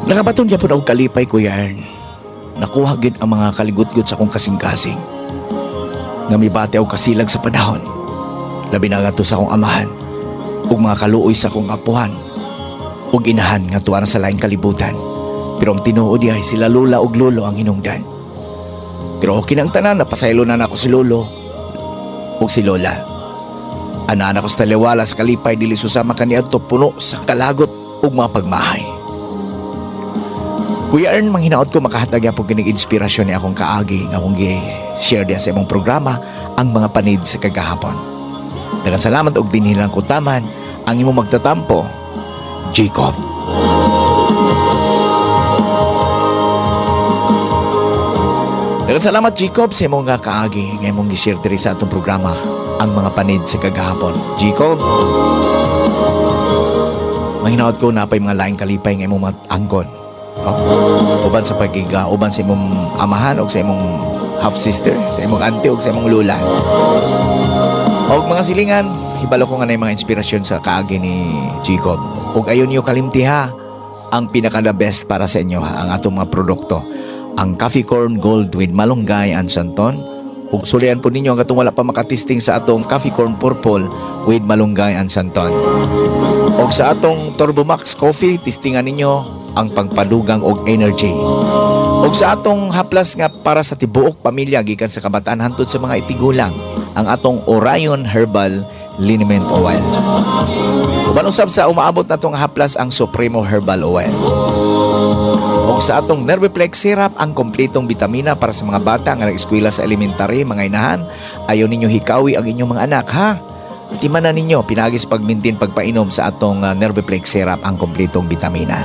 Nakabaton gyapon og kalipay, Kuya Ern. Nakuha gid ang mga kaligutgot sa akong kasing-kasing. Nga mibati og kasilag sa panahon. Labi na nga to sa akong amahan ug mga kaluoy sa akong apuhan ug inahan nga tuwa na sa laing kalibutan. Pero ang tinuod ay sila lula ug lolo ang hinungdan. Pero okay nang tanan, napasaylo na ako si lolo ug si lola. Ana ko sa taliwala sa kalipay dili susama kaniadto puno sa kalagot ug mga pagmahay. Kuya Ern, manghinaot ko makahatag po kining inspirasyon ni akong kaagi nga akong gi-share diya sa imong programa ang mga panid sa kagahapon. Daghang salamat og dinhilang ko taman ang imong magtatampo, Jacob. Daghang salamat, Jacob, sa imong nga kaagi nga imong gi-share diri sa atong programa ang mga panid sa kagahapon. Jacob, manghinaot ko na pa'y mga laing kalipay nga imong angkon. Uban sa pagiga, uban sa imong amahan o sa imong half-sister, sa imong auntie o sa imong lula. O mga silingan, hibalo ko nga na yung mga inspirasyon sa kaagi ni Jacob. O ayon nyo kalimtiha ang pinaka-the best para sa inyo, ang atong mga produkto. Ang Coffee Corn Gold with Malunggay and Santon. Ug sulian po ninyo ang katong wala pa makatisting sa atong Coffee Corn Purple with Malunggay and Santon. O sa atong Turbo Max Coffee, tistingan ninyo ang pagpadugang og energy. O sa atong haplas nga para sa tibuok pamilya gikan sa kabataan hantod sa mga itigulang, ang atong Orion Herbal Liniment Oil. Uban usab sa umaabot na itong haplas ang Supremo Herbal Oil. O sa atong Nerviplex Syrup, ang kompletong bitamina para sa mga bata nga nag-eskwela sa elementary, mga inahan. Ayaw ninyo hikawi ang inyong mga anak, ha? Timanan ninyo, pinagis pagmintin pagpainom sa atong Nerviplex Syrup, ang kompletong bitamina.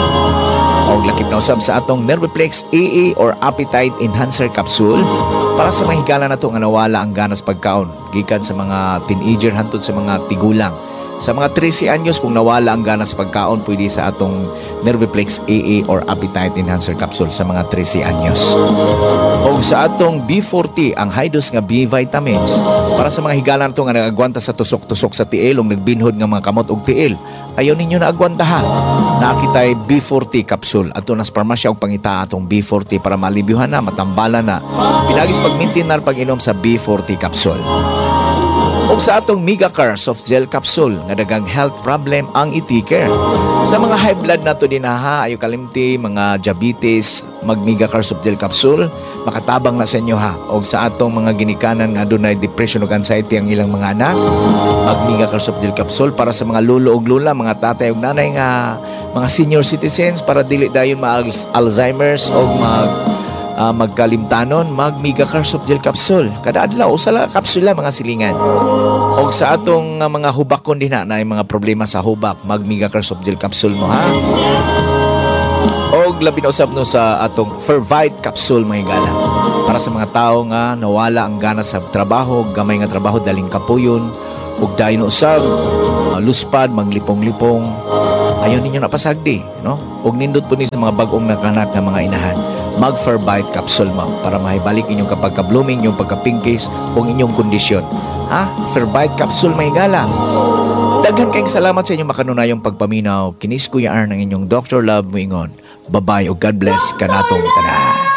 O lakip na usab sa atong Nerviplex AA or Appetite Enhancer Capsule para sa mga higala na ito nga nawala ang ganas pagkaon gikan sa mga teenager hantod sa mga tigulang. Sa mga 13 anyos, kung nawala ang ganas pagkaon, pwede sa atong Nerviplex AA or Appetite Enhancer Capsule sa mga 13 anyos. O sa atong B40, ang high-dose nga B vitamins para sa mga higala na ito nga nag-agwanta sa tusok-tusok sa tiil o nagbinhod nga mga kamot og tiil. Ayaw ninyo na agwanta, ha? Nakitay B40 capsule. Ato nas parmasya og pangita atong B40 para malibyuhan na, matambala na. Pinagis pagmintin na pag-inom sa B40 capsule. O sa atong Megacare Soft Gel Capsule nga dagang health problem ang i-take. Sa mga high blood nato din, ha, ayo kalimti, mga diabetes, mag Megacare Soft Gel Capsule, makatabang na sa inyo, ha. O sa atong mga ginikanan nga adunay depression ug anxiety ang ilang mga anak, mag Megacare Soft Gel Capsule para sa mga lolo ug lula, mga tatay ug nanay nga mga senior citizens para dili dayon ma-Alzheimer's o magkalimtanon, mag Megacare Soft Gel Capsule. Kada adlaw usa lang kapsula, mga silingan. O sa atong mga hubakon din na yung mga problema sa hubak, mag Megacare Soft Gel Capsule mo, ha. O labi na usab no sa atong Fervite Capsule, mga higala, para sa mga tao nga nawala ang gana sa trabaho, gamay nga trabaho daling kapuyon ug dayon usab luspad, manglipong-lipong. Ayaw ninyo napasagdi, no? Ug nindot po ni sa mga bagong nakanak nga mga inahan, mag Fervite Capsule mo para mahibalik inyong kapag ka-blooming, inyong pagka-pinkies o inyong kondisyon. Ha? Fervite Capsule, may gala. Daghan kayong salamat sa inyong makanunayong pagpaminaw. Kinis Kuya Ern ang inyong Dr. Love Muingon. Bye-bye o God bless kanatong tanan.